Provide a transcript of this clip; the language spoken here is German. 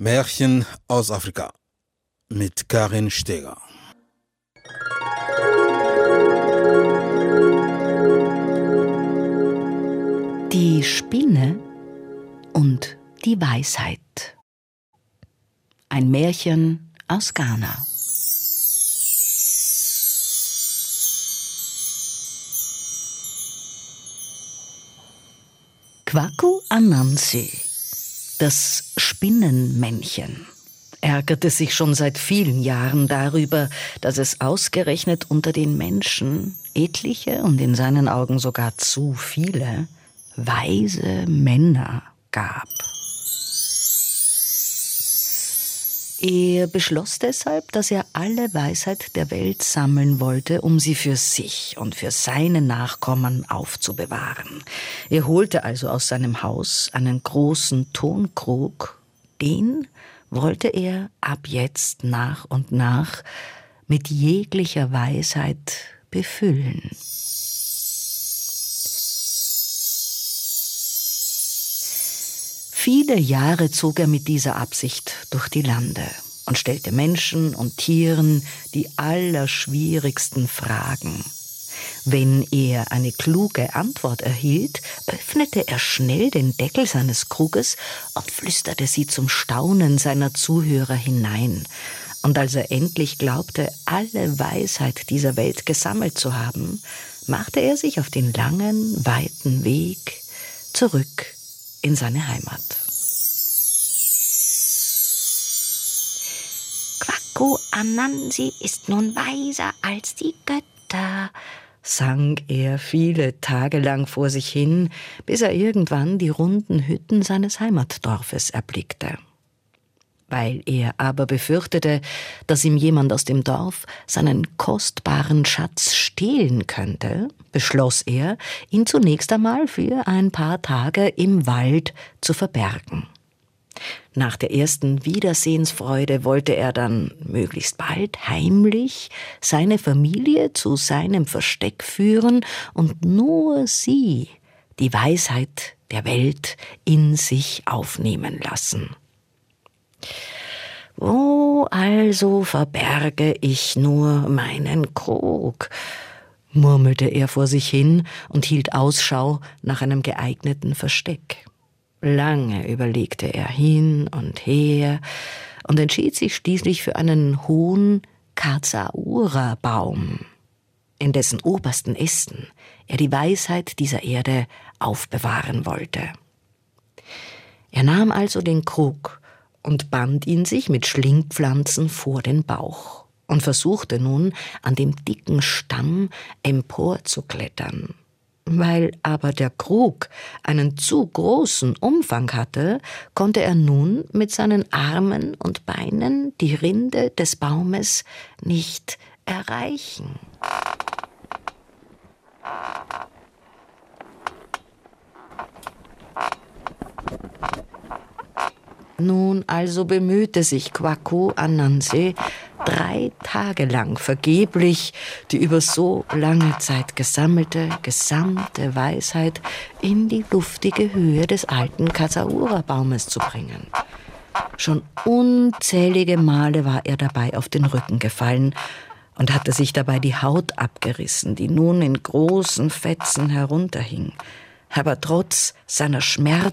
Märchen aus Afrika mit Karin Steger. Die Spinne und die Weisheit. Ein Märchen aus Ghana. Kwaku Anansi, das Spinnenmännchen, ärgerte sich schon seit vielen Jahren darüber, dass es ausgerechnet unter den Menschen etliche und in seinen Augen sogar zu viele weise Männer gab. Er beschloss deshalb, dass er alle Weisheit der Welt sammeln wollte, um sie für sich und für seine Nachkommen aufzubewahren. Er holte also aus seinem Haus einen großen Tonkrug, den wollte er ab jetzt nach und nach mit jeglicher Weisheit befüllen. Viele Jahre zog er mit dieser Absicht durch die Lande und stellte Menschen und Tieren die allerschwierigsten Fragen. Wenn er eine kluge Antwort erhielt, öffnete er schnell den Deckel seines Kruges und flüsterte sie zum Staunen seiner Zuhörer hinein. Und als er endlich glaubte, alle Weisheit dieser Welt gesammelt zu haben, machte er sich auf den langen, weiten Weg zurück in seine Heimat. Kwaku Anansi ist nun weiser als die Götter, sang er viele Tage lang vor sich hin, bis er irgendwann die runden Hütten seines Heimatdorfes erblickte. Weil er aber befürchtete, dass ihm jemand aus dem Dorf seinen kostbaren Schatz stehlen könnte, beschloss er, ihn zunächst einmal für ein paar Tage im Wald zu verbergen. Nach der ersten Wiedersehensfreude wollte er dann möglichst bald heimlich seine Familie zu seinem Versteck führen und nur sie, die Weisheit der Welt, in sich aufnehmen lassen. »Wo also verberge ich nur meinen Krug?«, murmelte er vor sich hin und hielt Ausschau nach einem geeigneten Versteck. Lange überlegte er hin und her und entschied sich schließlich für einen hohen Kazaura-Baum, in dessen obersten Ästen er die Weisheit dieser Erde aufbewahren wollte. Er nahm also den Krug und band ihn sich mit Schlingpflanzen vor den Bauch und versuchte nun, an dem dicken Stamm emporzuklettern. Weil aber der Krug einen zu großen Umfang hatte, konnte er nun mit seinen Armen und Beinen die Rinde des Baumes nicht erreichen. Nun also bemühte sich Kwaku Anansi 3 Tage lang vergeblich, die über so lange Zeit gesammelte gesamte Weisheit in die luftige Höhe des alten Kazaura-Baumes zu bringen. Schon unzählige Male war er dabei auf den Rücken gefallen und hatte sich dabei die Haut abgerissen, die nun in großen Fetzen herunterhing. Aber trotz seiner Schmerzen